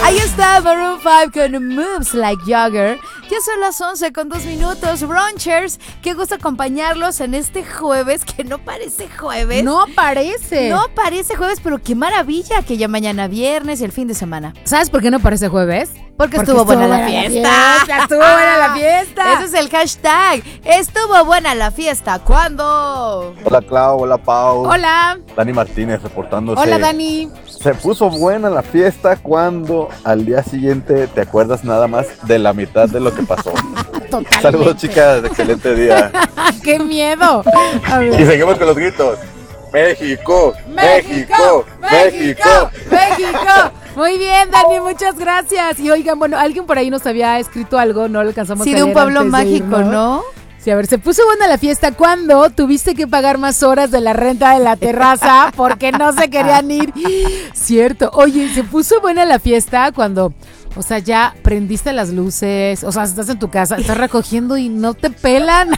Ahí está Maroon 5 con Moves Like Jagger. Ya son las 11:02. Brunchers, qué gusto acompañarlos en este jueves, que no parece jueves. No parece. No parece jueves, pero qué maravilla que ya mañana viernes y el fin de semana. ¿Sabes por qué no parece jueves? Porque estuvo buena la fiesta. Estuvo buena la fiesta. Ese es el hashtag. Estuvo buena la fiesta. ¿Cuándo? Hola Clau, hola Pau. Hola. Dani Martínez reportándose. Hola Dani. Se puso buena la fiesta cuando al día siguiente te acuerdas nada más de la mitad de lo que pasó. Totalmente. Saludos chicas, excelente día. ¡Qué miedo! A Y ver. seguimos con los gritos. México, México, México. México. Muy bien, Dani, muchas gracias. Y oigan, bueno, alguien por ahí nos había escrito algo, no lo alcanzamos Sí, a de leer un pueblo antes de mágico, irnos. ¿no? Sí, a ver, se puso buena la fiesta cuando tuviste que pagar más horas de la renta de la terraza porque no se querían ir. Cierto. Oye, se puso buena la fiesta cuando, o sea, ya prendiste las luces, o sea, estás en tu casa, estás recogiendo y no te pelan.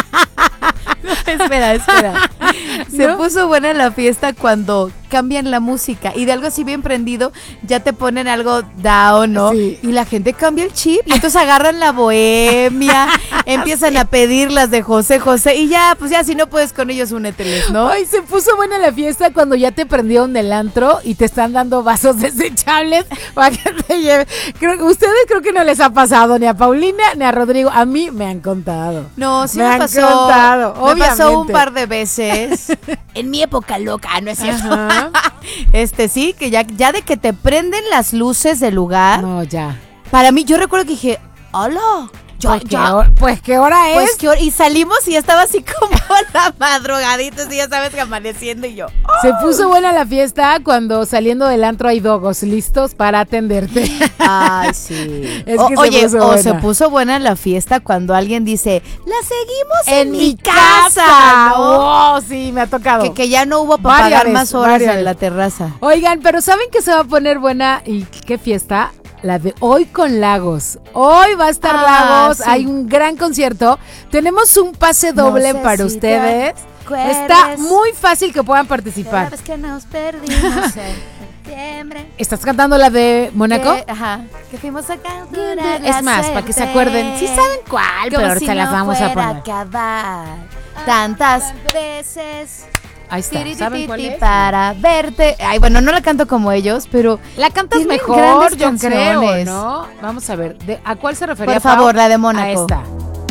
Espera. Se ¿No? puso buena la fiesta cuando cambian la música y de algo así bien prendido ya te ponen algo down, ¿no? Sí. Y la gente cambia el chip y entonces agarran la bohemia, empiezan a pedir las de José José y ya, pues ya si no puedes con ellos úneteles, ¿no? Ay, se puso buena la fiesta cuando ya te prendieron del antro y te están dando vasos desechables para que te lleven. Ustedes creo que no les ha pasado ni a Paulina ni a Rodrigo. A mí me han contado. No, sí Me me han pasó. contado, Me pasó un obviamente. par de veces. En mi época loca, ¿no es cierto? Ajá. Sí, que ya de que te prenden las luces del lugar. No, ya. Para mí, yo recuerdo que dije, hola. Pues ¿qué hora es? Pues ¿qué hora? Y salimos y estaba así como la madrugadita, así ya sabes, que amaneciendo y yo. Se puso buena la fiesta cuando saliendo del antro hay dogos listos para atenderte. Ay, sí. Es que Oye, se puso buena. se puso buena la fiesta cuando alguien dice, la seguimos en mi casa, casa, ¿no? Oh, sí, me ha tocado. Que ya no hubo para Varias pagar más veces, horas varias en la veces. terraza. Oigan, pero ¿saben que se va a poner buena y qué fiesta? La de Hoy con Lagos. Hoy va a estar Lagos, sí. hay un gran concierto. Tenemos un pase doble No sé para si ustedes. te acuerdas. Está muy fácil que puedan participar. Sabes que nos perdimos en septiembre. ¿Estás cantando la de Mónaco? Que fuimos a cantar. Es más, para que se acuerden. Sí saben cuál, pero ahorita las vamos a poner. Acabar tantas veces. Ahí está. ¿Saben cuál es? Para verte. Ay, bueno, no la canto como ellos, pero La cantas tienen mejor, grandes yo creo, canciones. ¿no? Vamos a ver, ¿a cuál se refería? Por favor, Pau? la de Mónaco. A esta.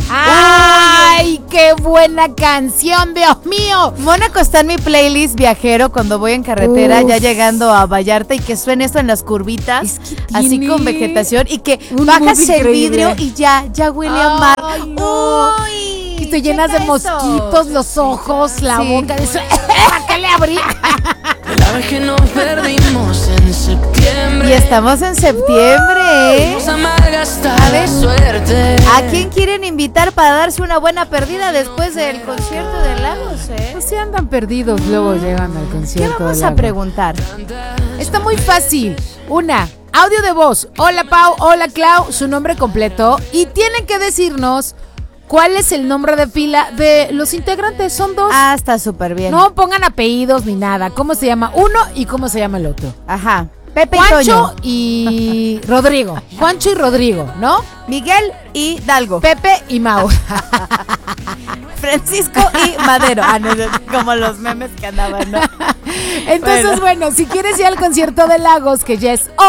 ¡Ay, qué buena canción, Dios mío! Mónaco está en mi playlist viajero cuando voy en carretera, Uf. ya llegando a Vallarta, y que suene esto en las curvitas, Es que así tiene con vegetación, y que un bajas mood el vidrio increíble. y ya huele a mar. Ay, no. Uy, Y te llenas de checa eso. mosquitos, los ojos, la Sí. boca. ¿Para qué le abrí? La vez que nos perdimos en septiembre. Y estamos en septiembre, ¿eh? Nos amalgastaste A ver. suerte. ¿A quién quieren invitar para darse una buena perdida después del concierto de Lagos, Pues si andan perdidos, luego llegan al ¿Qué concierto. vamos de a Lagos. preguntar? Está muy fácil. Una, audio de voz. Hola Pau, hola Clau, su nombre completo. Y tienen que decirnos cuál es el nombre de pila de los integrantes. Son dos. Ah, está súper bien. No pongan apellidos ni nada. ¿Cómo se llama uno y cómo se llama el otro? Ajá. Pepe y Juancho Toño. y Rodrigo. Juancho y Rodrigo, ¿no? Miguel y Dalgo. Pepe y Mau. Francisco y Madero. Ah, no, como los memes que andaban, ¿no? Entonces, bueno, si quieres ir al concierto de Lagos, que ya es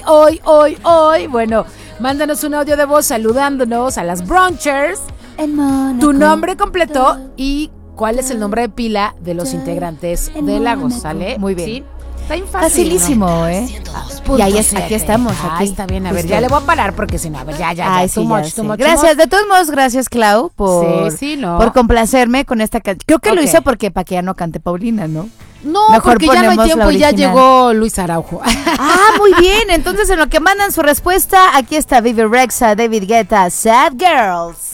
hoy, bueno, mándanos un audio de voz saludándonos a las Brunchers, En Mónaco. tu nombre completo y cuál es el nombre de pila de los integrantes de Lagos, ¿sale? Muy bien. ¿Sí? Está bien fácil, Facilísimo, ¿no? ¿eh? Punto Y ahí siete. aquí estamos. Ah, Aquí está bien, a ver, justo. ya le voy a parar porque si no, a ver, ya, Ay, too sí, much, ya sé. too much, Gracias, de todos modos, gracias, Clau, por, Sí, sí, ¿no? por complacerme con esta canción. Creo que lo Ok. hizo porque para que ya no cante Paulina, ¿no? No, Mejor porque ya no hay ponemos la tiempo y ya original. llegó Luis Araujo. Ah, muy bien. Entonces, en lo que mandan su respuesta, aquí está Vivi Rexa, David Guetta, Sad Girls.